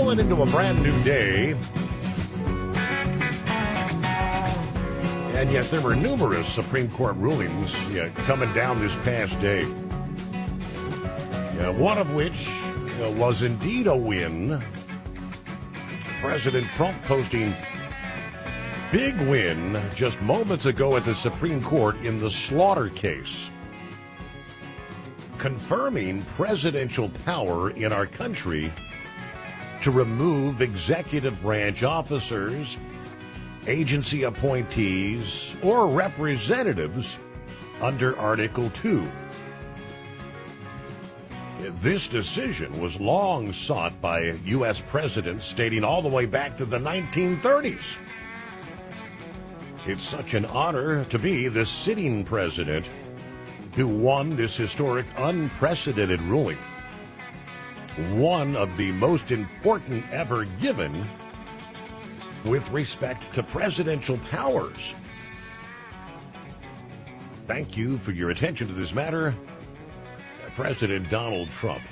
rolling into a brand new day. And yet there were numerous Supreme Court rulings coming down this past day. One of which was indeed a win. President Trump posting big win just moments ago at the Supreme Court in the Slaughter case, confirming presidential power in our country to remove executive branch officers, agency appointees, or representatives under Article 2. This decision was long sought by U.S. presidents dating all the way back to the 1930s. It's such an honor to be the sitting president who won this historic, unprecedented ruling. One of the most important ever given with respect to presidential powers. Thank you for your attention to this matter, President Donald Trump.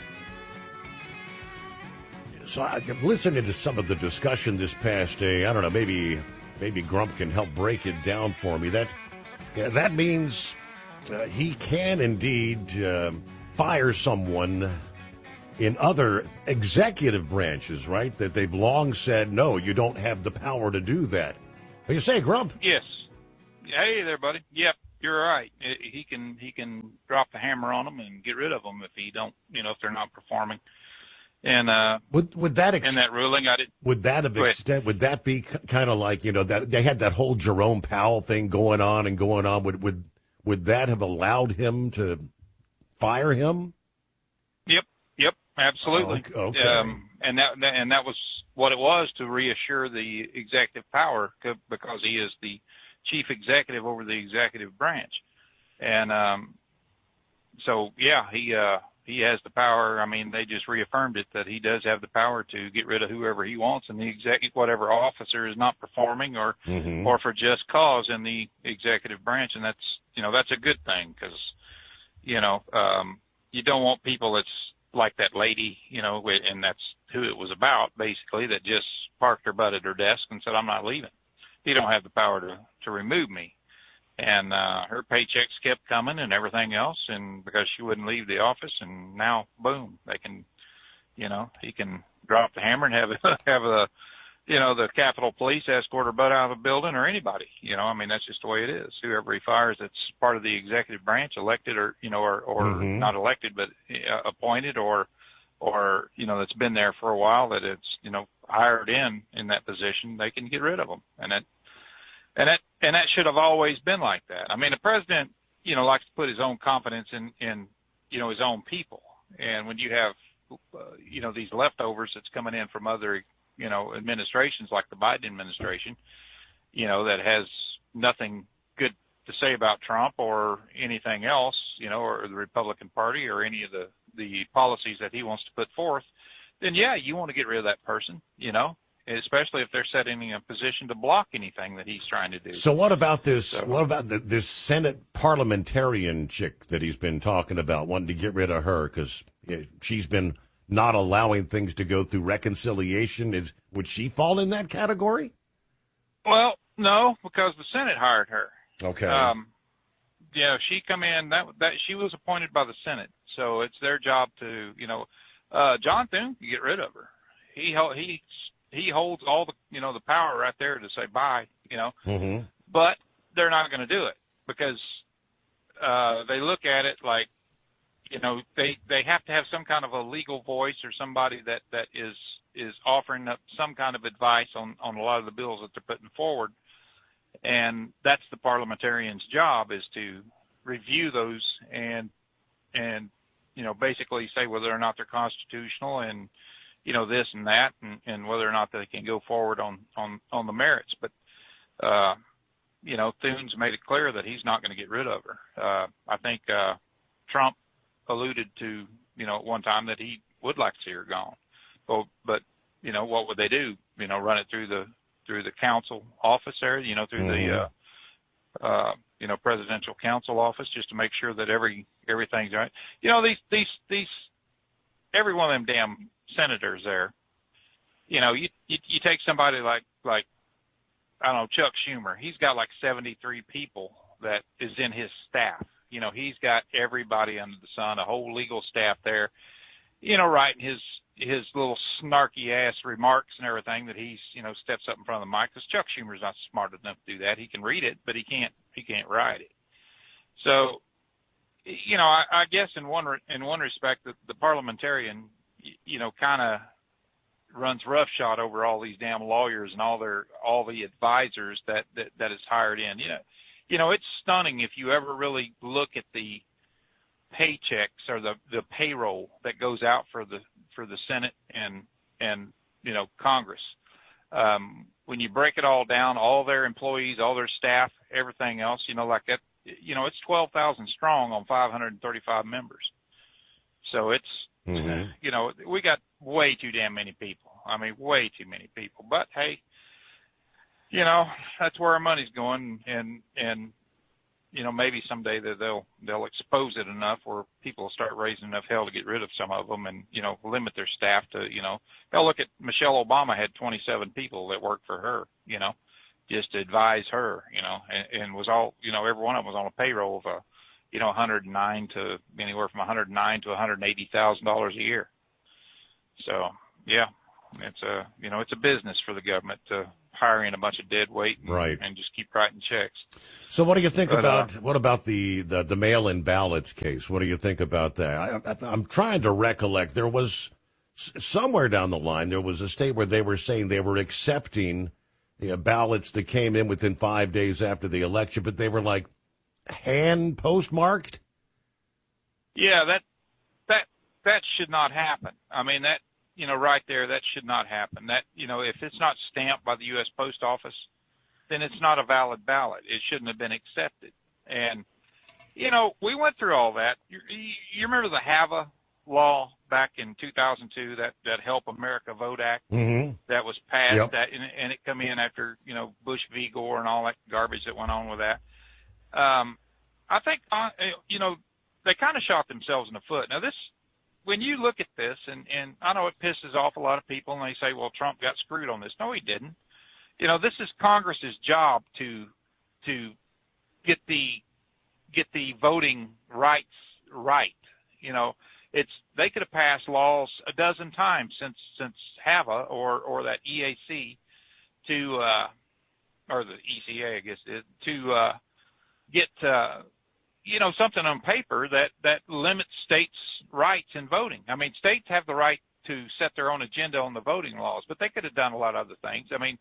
So I'm listening to some of the discussion this past day. I don't know, maybe Grump can help break it down for me. That means he can indeed fire someone in other executive branches, right? That they've long said, no, you don't have the power to do that. What do you say, Grump? Yes. Hey there, buddy. Yep, you're right. He can drop the hammer on them and get rid of them if he don't, if they're not performing. And would that in that ruling, I did. Would that have extent? Would that be kind of like that they had that whole Jerome Powell thing going on? Would that have allowed him to fire him? Yep, absolutely. Okay. And that was what it was, to reassure the executive power, because he is the chief executive over the executive branch, and so yeah, he has the power. I mean, they just reaffirmed it, that he does have the power to get rid of whoever he wants, and the whatever officer is not performing or for just cause in the executive branch. And that's a good thing, because, you don't want people that's like that lady, and that's who it was about, basically, that just parked her butt at her desk and said, I'm not leaving. You don't have the power to remove me. And her paychecks kept coming and everything else, and because she wouldn't leave the office, and now, boom, they can, he can drop the hammer and have the Capitol Police escort her butt out of the building, or anybody. That's just the way it is. Whoever he fires that's part of the executive branch, elected or not elected, but appointed or that's been there for a while, that it's, hired in that position, they can get rid of them. And that should have always been like that. I mean, the president, likes to put his own confidence in his own people. And when you have, these leftovers that's coming in from other, administrations like the Biden administration, that has nothing good to say about Trump or anything else, or the Republican Party or any of the policies that he wants to put forth, then yeah, you want to get rid of that person, especially if they're setting in a position to block anything that he's trying to do. So what about this? What about this Senate parliamentarian chick that he's been talking about, wanting to get rid of her because she's been not allowing things to go through reconciliation? Would she fall in that category? Well, no, because the Senate hired her. Okay. She come in that she was appointed by the Senate, so it's their job to, John Thune can get rid of her. He holds all the, the power right there to say bye, but they're not going to do it because, they look at it like, they have to have some kind of a legal voice or somebody that is offering up some kind of advice on a lot of the bills that they're putting forward. And that's the parliamentarian's job, is to review those and, basically say whether or not they're constitutional and, this and that, and whether or not they can go forward on the merits. But, Thune's made it clear that he's not going to get rid of her. I think, Trump alluded to, at one time that he would like to see her gone. But what would they do? Run it through the council office there, through the, presidential council office, just to make sure that everything's right. These every one of them damn senators there, you take somebody like I don't know, Chuck Schumer. He's got like 73 people that is in his staff. He's got everybody under the sun, a whole legal staff there, writing his little snarky ass remarks and everything that he's, steps up in front of the mic, because Chuck Schumer's not smart enough to do that. He can read it, but he can't write it. So, I guess in one respect, the parliamentarian, kind of runs roughshod over all these damn lawyers and all the advisors that is hired in. It's stunning if you ever really look at the paychecks or the payroll that goes out for the Senate and Congress. When you break it all down, all their employees, all their staff, everything else, like that, it's 12,000 strong on 535 members. So it's, we got way too damn many people. I mean, way too many people. But hey, that's where our money's going, and maybe someday that they'll expose it enough where people will start raising enough hell to get rid of some of them, and limit their staff to they'll look at Michelle Obama had 27 people that worked for her, just to advise her, and was all every one of them was on a payroll of $109 to anywhere from $109 to $180,000 a year. So yeah, it's a business for the government to hire in a bunch of dead weight and just keep writing checks. So what do you think what about the mail-in ballots case? What do you think about that? I'm trying to recollect. There was somewhere down the line, there was a state where they were saying they were accepting the ballots that came in within 5 days after the election, but they were like hand postmarked. Yeah, that should not happen. I mean, that, right there, that should not happen. That, if it's not stamped by the U.S. Post Office, then it's not a valid ballot. It shouldn't have been accepted. And, we went through all that. You remember the HAVA law back in 2002, that Help America Vote Act that was passed, yep. and it come in after, Bush v. Gore and all that garbage that went on with that. I think, they kind of shot themselves in the foot. Now, when you look at this, and I know it pisses off a lot of people, and they say, well, Trump got screwed on this. No, he didn't. This is Congress's job to get the voting rights right. They could have passed laws a dozen times since HAVA or that EAC or the ECA, I guess, to get something on paper that limits states' rights in voting. I mean, states have the right to set their own agenda on the voting laws, but they could have done a lot of other things. I mean,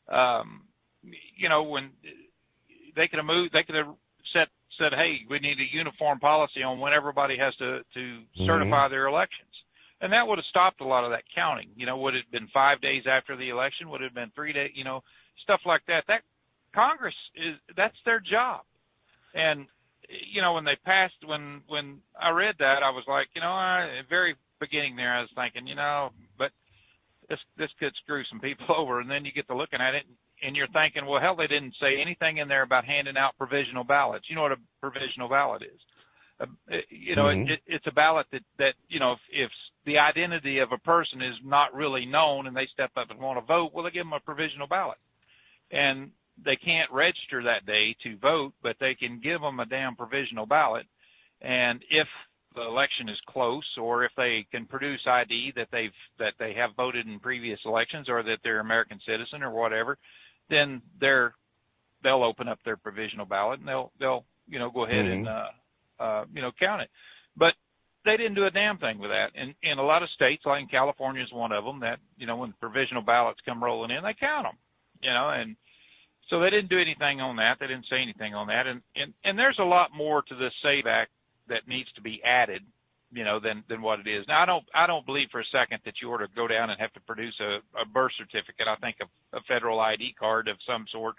when they could have said, hey, we need a uniform policy on when everybody has to certify their elections. And that would have stopped a lot of that counting. Would it have been 5 days after the election? Would it have been 3 days? Stuff like that. That Congress that's their job. And, when they passed, when I read that, I was like, at the very beginning there, I was thinking, but this could screw some people over. And then you get to looking at it and you're thinking, well, hell, they didn't say anything in there about handing out provisional ballots. You know what a provisional ballot is? It's a ballot that if the identity of a person is not really known and they step up and want to vote, well, they give them a provisional ballot. And they can't register that day to vote, but they can give them a damn provisional ballot. And if the election is close, or if they can produce ID that they have voted in previous elections, or that they're American citizen or whatever, then they'll open up their provisional ballot and they'll go ahead and count it. But they didn't do a damn thing with that. And in a lot of states, like in California is one of them, that when provisional ballots come rolling in, they count them. And so they didn't do anything on that. They didn't say anything on that. And there's a lot more to this SAVE Act that needs to be added, than what it is. Now, I don't believe for a second that you ought to go down and have to produce a birth certificate. I think a federal ID card of some sort.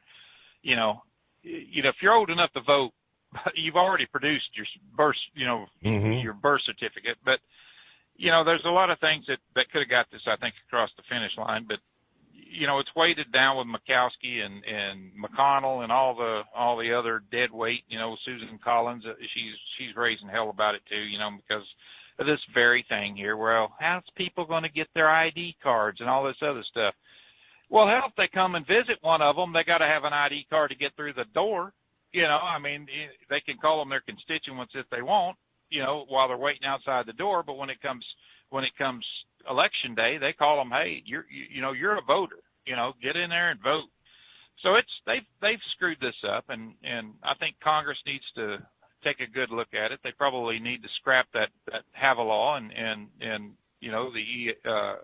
If you're old enough to vote, you've already produced your birth, your birth certificate. But there's a lot of things that could have got this, I think, across the finish line. But it's weighted down with Murkowski and McConnell and all the other dead weight. Susan Collins, she's raising hell about it too. Because this very thing here. Well, how's people going to get their ID cards and all this other stuff? Well, hell, if they come and visit one of them, they got to have an ID card to get through the door. You know, I mean, they can call them their constituents if they want, you know, while they're waiting outside the door. But when it comes election day, they call them, hey, you're a voter, you know, get in there and vote. So they've screwed this up, and I think Congress needs to take a good look at it. They probably need to scrap that Havilah and you know, the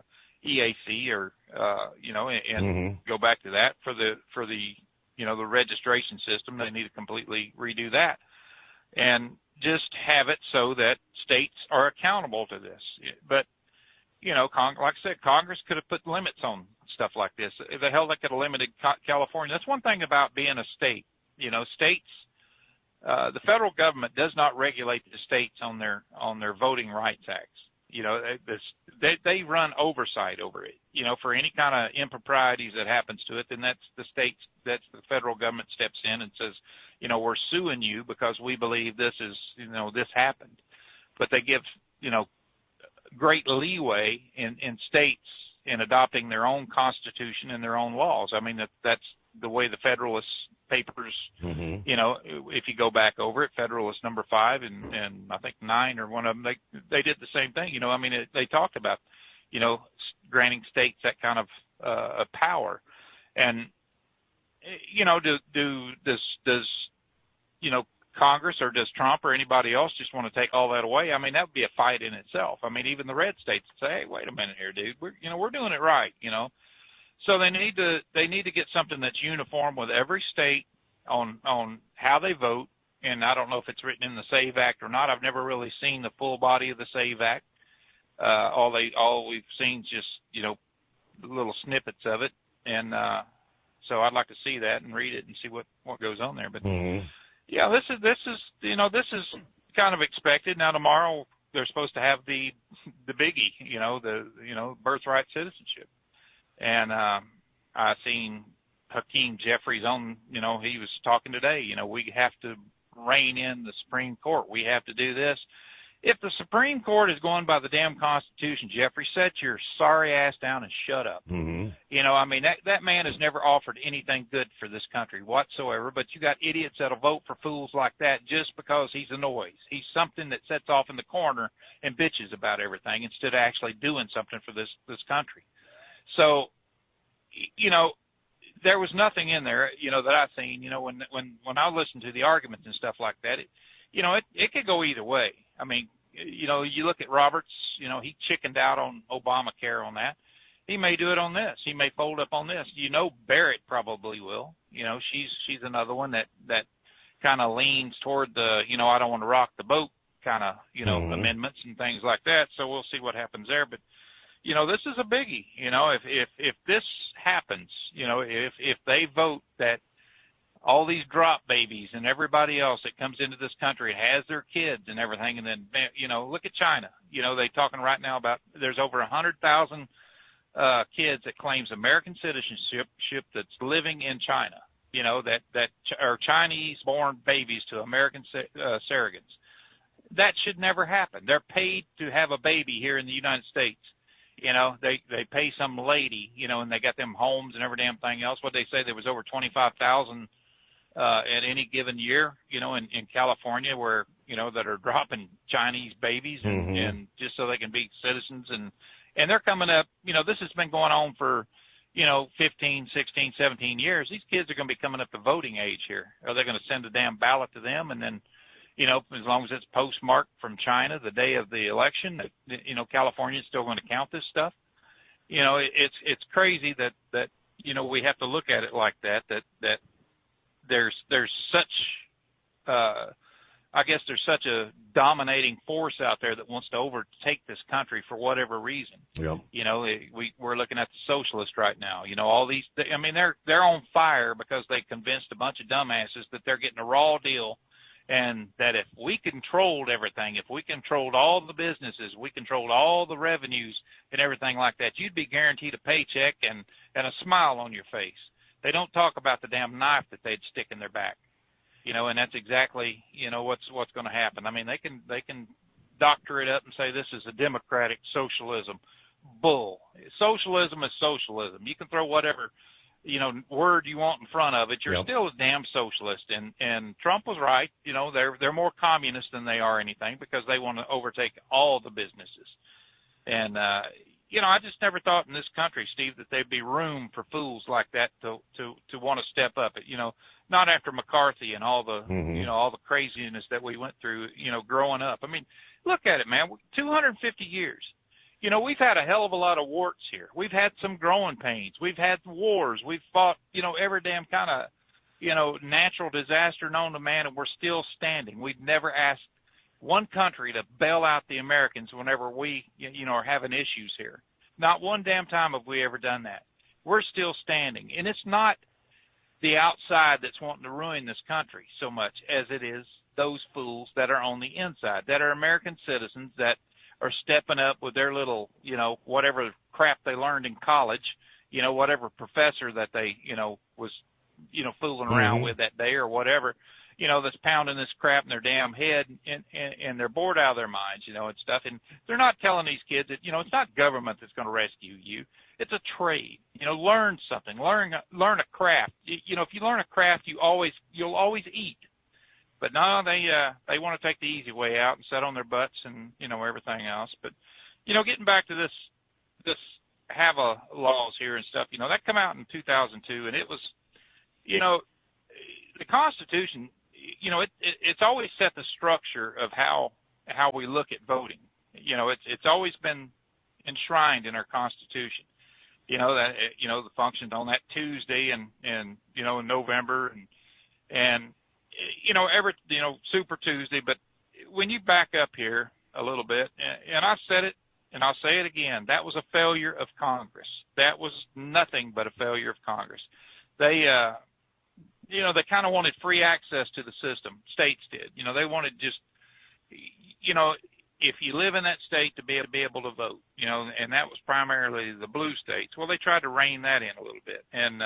EAC or you know, and go back to that for the you know, the registration system. They need to completely redo that and just have it so that states are accountable to this. But you know, like I said, Congress could have put limits on stuff like this. The hell, they could have limited California. That's one thing about being a state. You know, states, the federal government does not regulate the states on their Voting Rights Acts. You know, they run oversight over it. You know, for any kind of improprieties that happens to it, then that's the federal government steps in and says, you know, we're suing you because we believe this happened. But they give, you know, great leeway in states in adopting their own constitution and their own laws. I mean, that's the way the Federalist Papers, you know, if you go back over it, Federalist number 5 and I think 9 or one of them, they did the same thing. You know, I mean, they talked about, you know, granting states that kind of power. And, you know, does you know, Congress or does Trump or anybody else just want to take all that away? I mean, that would be a fight in itself. I mean, even the red states would say, hey, wait a minute here, dude. We're doing it right, you know. So they need to get something that's uniform with every state on how they vote. And I don't know if it's written in the SAVE Act or not. I've never really seen the full body of the SAVE Act. All we've seen is just, you know, little snippets of it. And so I'd like to see that and read it and see what goes on there. But yeah, this is kind of expected. Now tomorrow they're supposed to have the biggie, you know, birthright citizenship. And I seen Hakeem Jeffries on, you know, he was talking today, you know, we have to rein in the Supreme Court. We have to do this. If the Supreme Court is going by the damn Constitution, Jeffrey, set your sorry ass down and shut up. You know, I mean, that man has never offered anything good for this country whatsoever, but you got idiots that'll vote for fools like that just because he's a noise. He's something that sits off in the corner and bitches about everything instead of actually doing something for this country. So, you know, there was nothing in there, you know, that I've seen, you know, when I listened to the arguments and stuff like that, it could go either way. I mean, you know, you look at Roberts, you know, he chickened out on Obamacare on that. He may do it on this. He may fold up on this. You know, Barrett probably will. You know, she's another one that kind of leans toward the, you know, I don't want to rock the boat kind of, you know, amendments and things like that. So we'll see what happens there. But, you know, this is a biggie. You know, if this happens, you know, if they vote that all these drop babies and everybody else that comes into this country has their kids and everything, and then, you know, look at China. You know, they're talking right now about there's over 100,000 kids that claims American citizenship that's living in China, you know, that are Chinese-born babies to American surrogates. That should never happen. They're paid to have a baby here in the United States. You know, they pay some lady, you know, and they got them homes and every damn thing else. What they say, there was over 25,000 at any given year, you know, in California where, you know, that are dropping Chinese babies and just so they can be citizens. And they're coming up, you know, this has been going on for, you know, 15, 16, 17 years. These kids are going to be coming up to voting age here. Are they going to send a damn ballot to them? And then, you know, as long as it's postmarked from China the day of the election, you know, California is still going to count this stuff. You know, it's crazy that, you know, we have to look at it like that there's such, I guess there's such a dominating force out there that wants to overtake this country for whatever reason. Yep. You know, we're looking at the socialists right now. You know, all these, I mean, they're on fire because they convinced a bunch of dumbasses that they're getting a raw deal, and that if we controlled everything, if we controlled all the businesses, we controlled all the revenues and everything like that, you'd be guaranteed a paycheck and a smile on your face. They don't talk about the damn knife that they'd stick in their back, you know, and that's exactly, you know, what's going to happen. I mean, they can doctor it up and say this is a democratic socialism. Bull. Socialism is socialism. You can throw whatever, word you want in front of it. You're still a damn socialist. And Trump was right. They're more communist than they are anything because they want to overtake all the businesses. And, I just never thought in this country, Steve, that there'd be room for fools like that to want to step up. Not after McCarthy and all the, all the craziness that we went through, growing up. I mean, look at it, man. 250 years. We've had a hell of a lot of warts here. We've had some growing pains. We've had wars. We've fought, every damn kind of, natural disaster known to man, and we're still standing. We've never asked one country to bail out the Americans whenever we, are having issues here. Not one damn time have we ever done that. We're still standing. And it's not the outside that's wanting to ruin this country so much as it is those fools that are on the inside, that are American citizens that are stepping up with their little, whatever crap they learned in college, whatever professor that they, was, fooling around with that day or whatever, that's pounding this crap in their damn head and they're bored out of their minds, and stuff. And they're not telling these kids that, it's not government that's going to rescue you. It's a trade. Learn something. Learn a craft. If you learn a craft, you'll always eat. But no, they want to take the easy way out and sit on their butts and, everything else. But, getting back to this HAVA laws here and stuff, that come out in 2002 and it was, the Constitution, it's always set the structure of how we look at voting. It's always been enshrined in our Constitution. That the functions on that Tuesday and in November and Super Tuesday. But when you back up here a little bit, and I said it and I'll say it again, that was a failure of Congress. That was nothing but a failure of Congress. They they kind of wanted free access to the system. States did. They wanted just, if you live in that state to be able to vote, and that was primarily the blue states. Well, they tried to rein that in a little bit. And,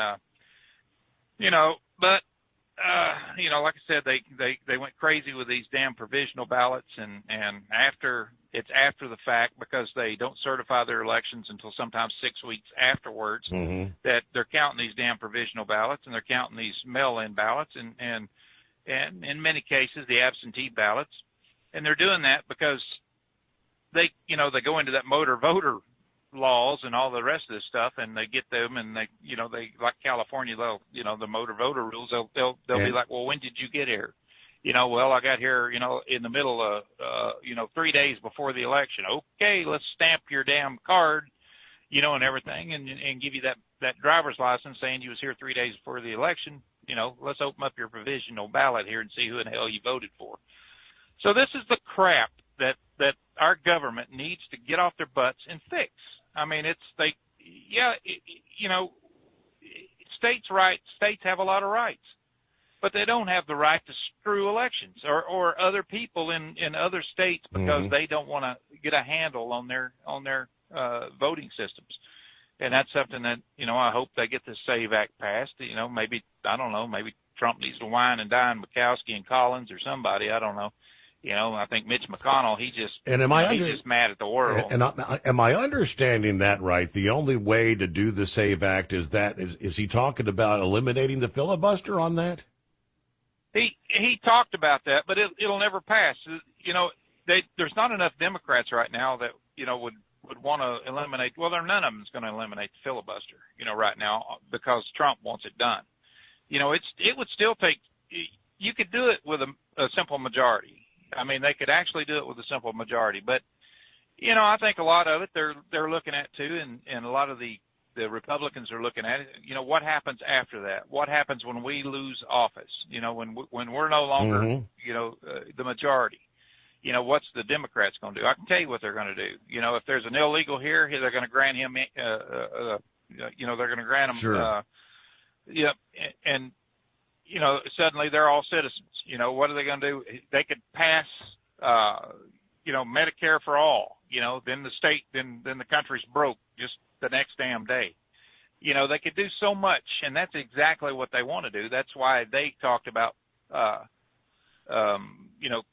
but, like I said, they went crazy with these damn provisional ballots and it's after the fact because they don't certify their elections until sometimes 6 weeks afterwards that they're counting these damn provisional ballots and they're counting these mail-in ballots and in many cases the absentee ballots. And they're doing that because they go into that motor voter laws and all the rest of this stuff and they get them and they like California, they'll, the motor voter rules, they'll be like, well, when did you get here? Well, I got here, in the middle of, 3 days before the election. Okay, let's stamp your damn card, and everything and give you that driver's license saying you was here 3 days before the election. Let's open up your provisional ballot here and see who in the hell you voted for. So this is the crap that our government needs to get off their butts and fix. I mean, states have a lot of rights, but they don't have the right to screw elections or other people in other states because they don't want to get a handle on their voting systems. And that's something that, I hope they get the SAVE Act passed. Maybe, I don't know, maybe Trump needs to wine and dine Murkowski and Collins or somebody. I don't know. I think Mitch McConnell, he's just mad at the world. And am I understanding that right? The only way to do the SAVE Act is he talking about eliminating the filibuster on that? He talked about that, but it'll never pass. There's not enough Democrats right now that, would want to eliminate. Well, none of them is going to eliminate the filibuster, right now because Trump wants it done. It would still take, you could do it with a simple majority. I mean, they could actually do it with a simple majority, but, I think a lot of it they're looking at too. And a lot of the Republicans are looking at it. What happens after that? What happens when we lose office? When we're no longer, the majority, what's the Democrats going to do? I can tell you what they're going to do. If there's an illegal here, they're going to grant him, they're going to grant him, sure. And suddenly they're all citizens. What are they going to do? They could pass, Medicare for all, then the country's broke just the next damn day. They could do so much, and that's exactly what they want to do. That's why they talked about,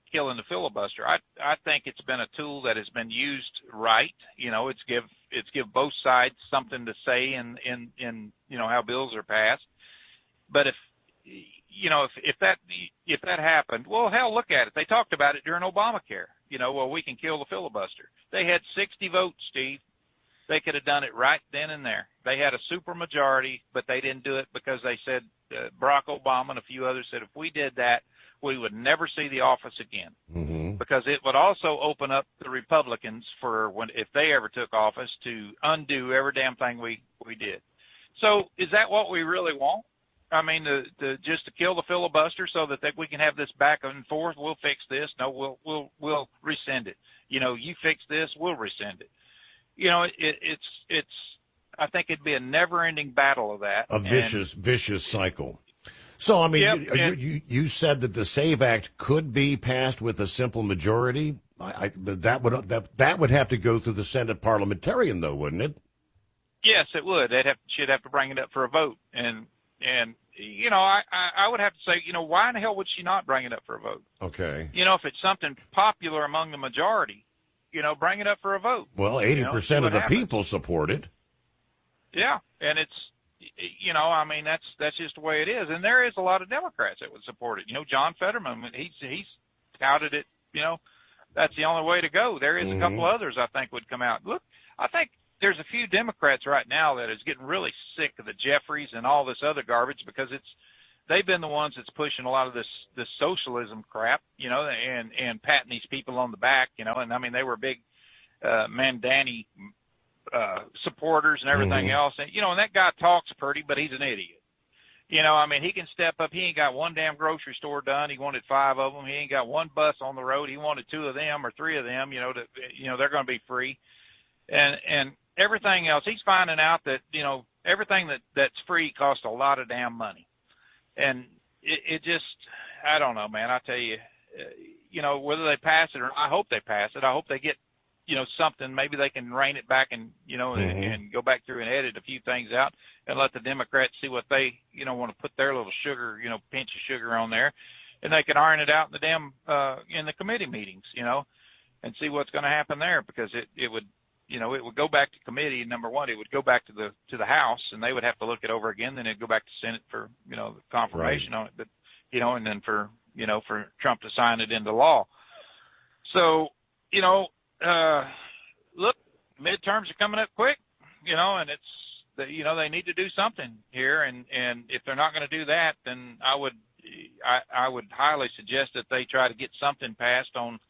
killing the filibuster. I think it's been a tool that has been used right. It's give both sides something to say in how bills are passed. But if that happened, well, hell, look at it. They talked about it during Obamacare. We can kill the filibuster. They had 60 votes, Steve. They could have done it right then and there. They had a super majority, but they didn't do it because they said, Barack Obama and a few others said, if we did that, we would never see the office again. Mm-hmm. Because it would also open up the Republicans for if they ever took office to undo every damn thing we did. So is that what we really want? I mean, just to kill the filibuster so that we can have this back and forth. We'll fix this. No, we'll rescind it. You fix this, we'll rescind it. It's. I think it'd be a never-ending battle of that. A vicious cycle. So, I mean, you said that the SAVE Act could be passed with a simple majority. That would have to go through the Senate parliamentarian, though, wouldn't it? Yes, it would. She'd have to bring it up for a vote, and I would have to say, why in the hell would she not bring it up for a vote? Okay. If it's something popular among the majority, bring it up for a vote. Well, 80% of the people support it. Yeah, and it's, that's just the way it is. And there is a lot of Democrats that would support it. John Fetterman, he's touted it, that's the only way to go. There is a couple others I think would come out. Look, I think there's a few Democrats right now that is getting really sick of the Jeffries and all this other garbage because they've been the ones that's pushing a lot of this socialism crap, and patting these people on the back, and I mean, they were big, Mandani, supporters and everything else. And, and that guy talks pretty, but he's an idiot. He can step up. He ain't got one damn grocery store done. He wanted 5 of them. He ain't got one bus on the road. He wanted 2 of them or 3 of them, they're going to be free. And everything else, he's finding out that, everything that's free costs a lot of damn money. And it just, I don't know, man. I tell you, whether they pass it or not, I hope they pass it. I hope they get, something, maybe they can rein it back and, and go back through and edit a few things out and let the Democrats see what they, want to put their little sugar, pinch of sugar on there, and they can iron it out in the damn, in the committee meetings, and see what's going to happen there, because it would, it would go back to committee. And number one, it would go back to the House, and they would have to look it over again. Then it'd go back to Senate for, the confirmation on it, but, and then for Trump to sign it into law. So, look, midterms are coming up quick, and it's, they need to do something here. And if they're not going to do that, then I would highly suggest that they try to get something passed on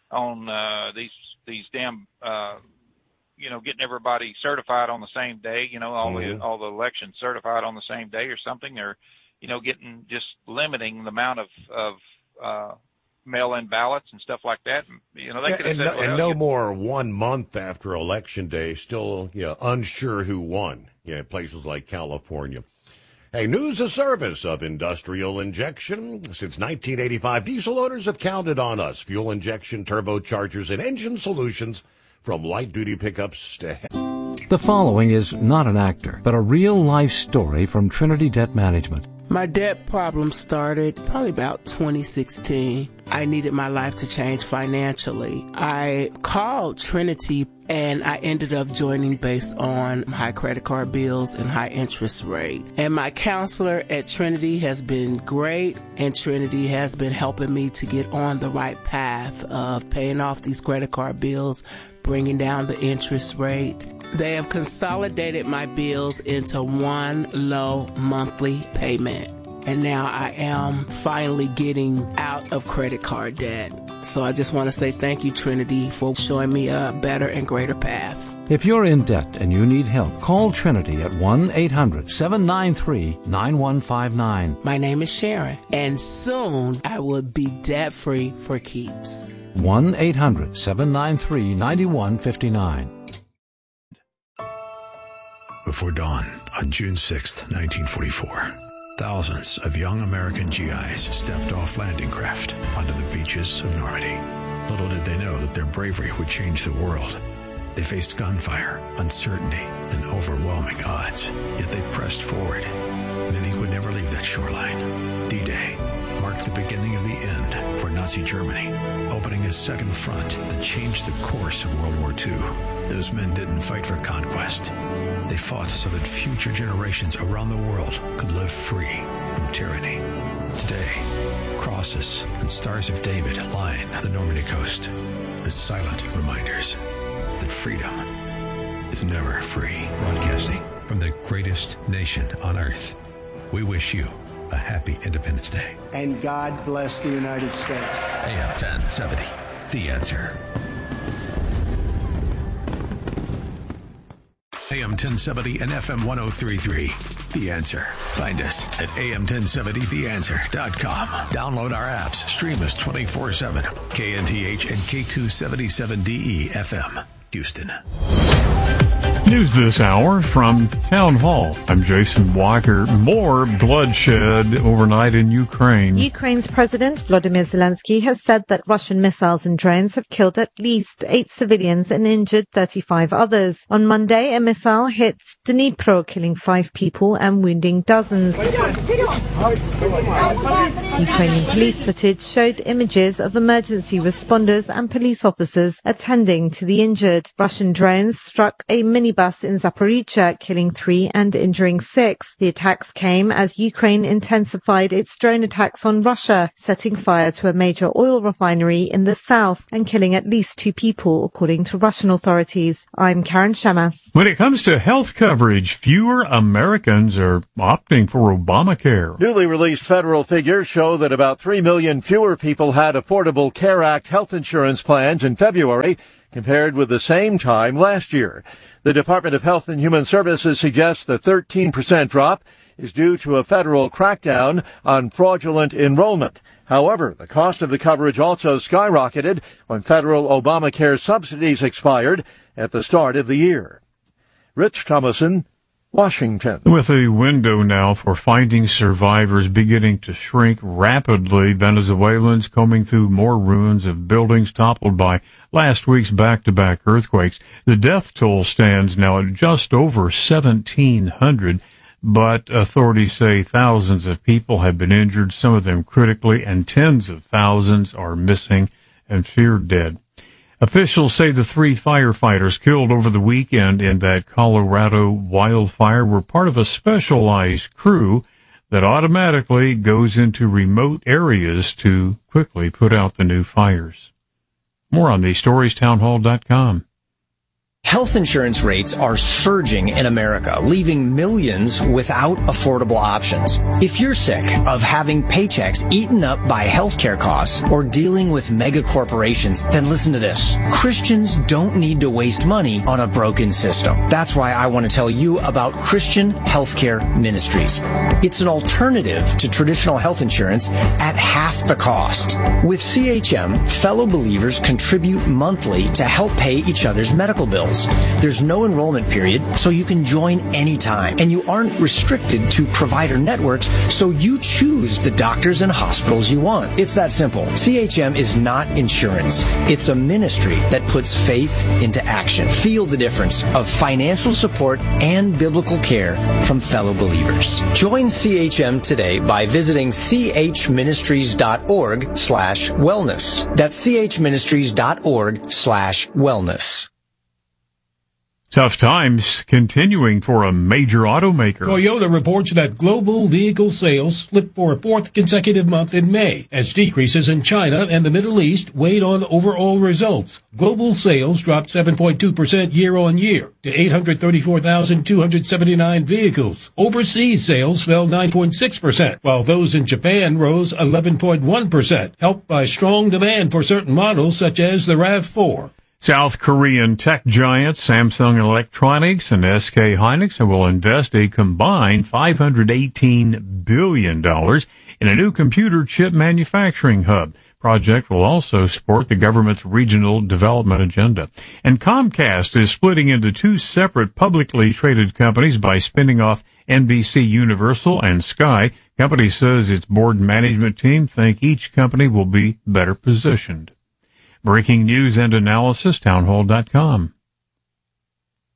these damn, getting everybody certified on the same day, all the elections certified on the same day or something, or, getting just limiting the amount of mail-in ballots and stuff like that. They could have said, and no more 1 month after Election Day, still unsure who won. Places like California. Hey, news a service of Industrial Injection. Since 1985, diesel owners have counted on us. Fuel injection, turbochargers, and engine solutions from light-duty pickups to... The following is not an actor, but a real-life story from Trinity Debt Management. My debt problem started probably about 2016. I needed my life to change financially. I called Trinity and I ended up joining based on high credit card bills and high interest rate. And my counselor at Trinity has been great, and Trinity has been helping me to get on the right path of paying off these credit card bills, bringing down the interest rate. They have consolidated my bills into one low monthly payment. And now I am finally getting out of credit card debt. So I just want to say thank you, Trinity, for showing me a better and greater path. If you're in debt and you need help, call Trinity at 1-800-793-9159. My name is Sharon, and soon I will be debt-free for keeps. 1-800-793-9159. Before dawn on June 6, 1944, thousands of young American GIs stepped off landing craft onto the beaches of Normandy. Little did they know that their bravery would change the world. They faced gunfire, uncertainty, and overwhelming odds, yet they pressed forward. Many would never leave that shoreline. D-Day, March marked the beginning of the end for Nazi Germany, opening a second front that changed the course of World War II. Those men didn't fight for conquest. They fought so that future generations around the world could live free from tyranny. Today, crosses and stars of David line the Normandy coast as silent reminders that freedom is never free. Broadcasting from the greatest nation on earth, we wish you a happy Independence Day. And God bless the United States. AM 1070, The Answer. AM 1070 and FM 1033. The Answer. Find us at am1070theanswer.com. Download our apps. Stream us 24/7. KNTH and K277DE FM. Houston. News this hour from Town Hall. I'm Jason Walker. More bloodshed overnight in Ukraine. Ukraine's President Volodymyr Zelensky has said that Russian missiles and drones have killed at least 8 civilians and injured 35 others. On Monday, a missile hit Dnipro, killing 5 people and wounding dozens. Ukrainian police footage showed images of emergency responders and police officers attending to the injured. Russian drones struck a minibus in Zaporizhzhia, killing 3 and injuring 6. The attacks came as Ukraine intensified its drone attacks on Russia, setting fire to a major oil refinery in the south and killing at least 2 people, according to Russian authorities. I'm Karen Shamas. When it comes to health coverage, fewer Americans are opting for Obamacare. Newly released federal figures show that about 3 million fewer people had Affordable Care Act health insurance plans in February compared with the same time last year. The Department of Health and Human Services suggests the 13% drop is due to a federal crackdown on fraudulent enrollment. However, the cost of the coverage also skyrocketed when federal Obamacare subsidies expired at the start of the year. Rich Thomason, Washington. With a window now for finding survivors beginning to shrink rapidly, Venezuelans combing through more ruins of buildings toppled by last week's back-to-back earthquakes. The death toll stands now at just over 1,700, but authorities say thousands of people have been injured, some of them critically, and tens of thousands are missing and feared dead. Officials say the 3 firefighters killed over the weekend in that Colorado wildfire were part of a specialized crew that automatically goes into remote areas to quickly put out the new fires. More on these stories, townhall.com. Health insurance rates are surging in America, leaving millions without affordable options. If you're sick of having paychecks eaten up by healthcare costs or dealing with mega corporations, then listen to this. Christians don't need to waste money on a broken system. That's why I want to tell you about Christian Healthcare Ministries. It's an alternative to traditional health insurance at half the cost. With CHM, fellow believers contribute monthly to help pay each other's medical bills. There's no enrollment period, so you can join anytime. And you aren't restricted to provider networks, so you choose the doctors and hospitals you want. It's that simple. CHM is not insurance. It's a ministry that puts faith into action. Feel the difference of financial support and biblical care from fellow believers. Join CHM today by visiting chministries.org/wellness. That's chministries.org/wellness. Tough times continuing for a major automaker. Toyota reports that global vehicle sales slipped for a 4th consecutive month in May, as decreases in China and the Middle East weighed on overall results. Global sales dropped 7.2% year-on-year to 834,279 vehicles. Overseas sales fell 9.6%, while those in Japan rose 11.1%, helped by strong demand for certain models such as the RAV4. South Korean tech giants Samsung Electronics and SK Hynix will invest a combined $518 billion in a new computer chip manufacturing hub. Project will also support the government's regional development agenda. And Comcast is splitting into 2 separate publicly traded companies by spinning off NBC Universal and Sky. Company says its board management team think each company will be better positioned. Breaking news and analysis, townhall.com.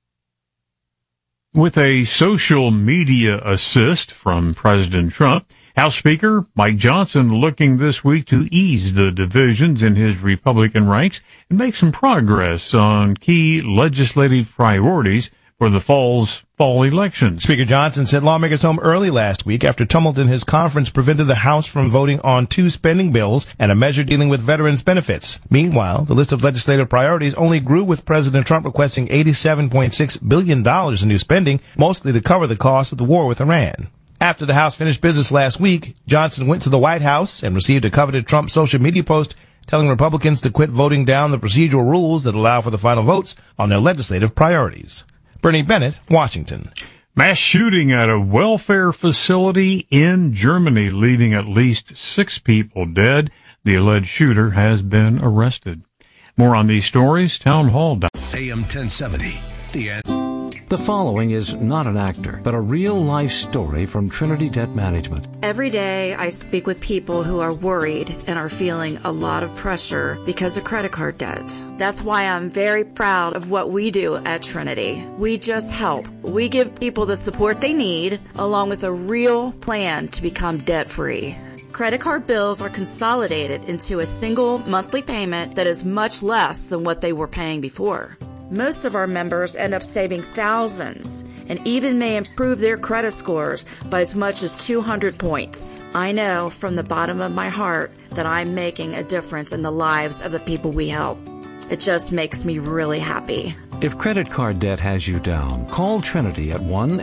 With a social media assist from President Trump, House Speaker Mike Johnson looking this week to ease the divisions in his Republican ranks and make some progress on key legislative priorities for the fall elections. Speaker Johnson sent lawmakers home early last week after tumult in his conference prevented the House from voting on 2 spending bills and a measure dealing with veterans' benefits. Meanwhile, the list of legislative priorities only grew with President Trump requesting $87.6 billion in new spending, mostly to cover the cost of the war with Iran. After the House finished business last week, Johnson went to the White House and received a coveted Trump social media post telling Republicans to quit voting down the procedural rules that allow for the final votes on their legislative priorities. Bernie Bennett, Washington. Mass shooting at a welfare facility in Germany, leaving at least 6 people dead. The alleged shooter has been arrested. More on these stories, Town Hall. AM 1070. The following is not an actor, but a real-life story from Trinity Debt Management. Every day I speak with people who are worried and are feeling a lot of pressure because of credit card debt. That's why I'm very proud of what we do at Trinity. We just help. We give people the support they need, along with a real plan to become debt-free. Credit card bills are consolidated into a single monthly payment that is much less than what they were paying before. Most of our members end up saving thousands and even may improve their credit scores by as much as 200 points. I know from the bottom of my heart that I'm making a difference in the lives of the people we help. It just makes me really happy. If credit card debt has you down, call Trinity at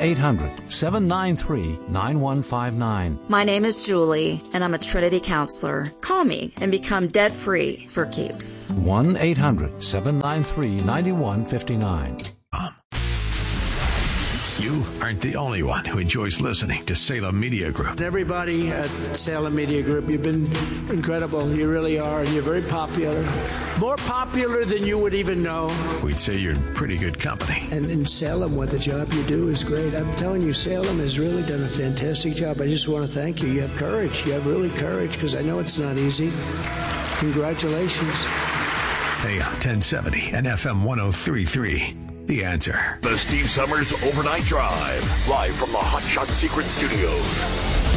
1-800-793-9159. My name is Julie, and I'm a Trinity counselor. Call me and become debt-free for keeps. 1-800-793-9159. You aren't the only one who enjoys listening to Salem Media Group. Everybody at Salem Media Group, you've been incredible. You really are, and you're very popular. More popular than you would even know. We'd say you're in pretty good company. And in Salem, what the job you do is great. I'm telling you, Salem has really done a fantastic job. I just want to thank you. You have courage. You have really courage, because I know it's not easy. Congratulations. AM 1070 and FM 103.3. The Answer. The Steve Summers Overnight Drive, live from the Hot Shot Secret Studios.